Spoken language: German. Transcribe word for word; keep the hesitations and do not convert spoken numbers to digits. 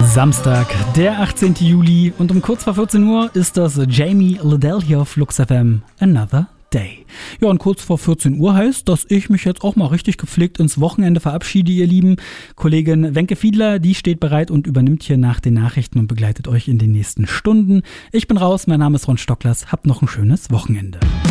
Samstag, der achtzehnten Juli und um kurz vor vierzehn Uhr ist das Jamie Liddell hier auf Flux F M, Another Day. Ja, und kurz vor vierzehn Uhr heißt, dass ich mich jetzt auch mal richtig gepflegt ins Wochenende verabschiede, ihr Lieben. Kollegin Wenke Fiedler, die steht bereit und übernimmt hier nach den Nachrichten und begleitet euch in den nächsten Stunden. Ich bin raus, mein Name ist Ron Stocklers, habt noch ein schönes Wochenende.